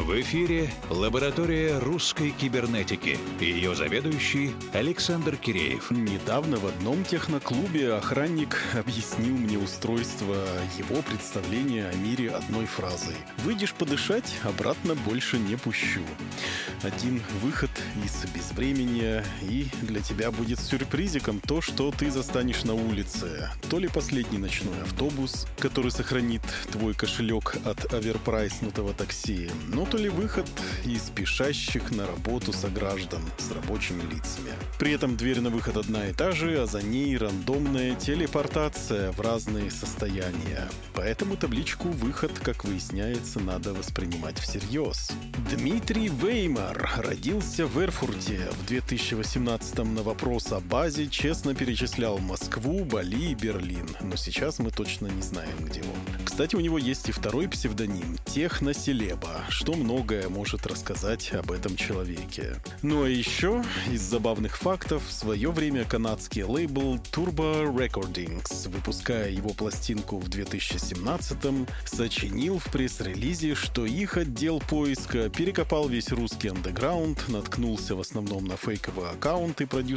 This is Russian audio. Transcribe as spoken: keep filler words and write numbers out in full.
В эфире лаборатория русской кибернетики и ее заведующий Александр Киреев. Недавно в одном техноклубе охранник объяснил мне устройство его представления о мире одной фразой. «Выйдешь подышать, обратно больше не пущу». Один выход из безвременья, и для тебя будет сюрпризиком то, что ты застанешь на улице. То ли последний ночной автобус, который сохранит твой кошелек от оверпрайснутого такси, ну то ли выход из спешащих на работу сограждан с рабочими лицами. При этом дверь на выход одна и та же, а за ней рандомная телепортация в разные состояния. Поэтому табличку «Выход», как выясняется, надо воспринимать всерьез. Дмитрий Веймар родился в Эрфурте. В две тысячи восемнадцатом на вопрос о базе честно перечислял Москву, Бали и Берлин. Но сейчас мы точно не знаем, где он. Кстати, у него есть и второй псевдоним – Техноселеба, что многое может рассказать об этом человеке. Ну а еще из забавных фактов, в свое время канадский лейбл Turbo Recordings, выпуская его пластинку в две тысячи семнадцатом, сочинил в пресс-релизе, что их отдел поиска перекопал весь русский андеграунд, наткнулся в основном на фейковые аккаунты продюсеров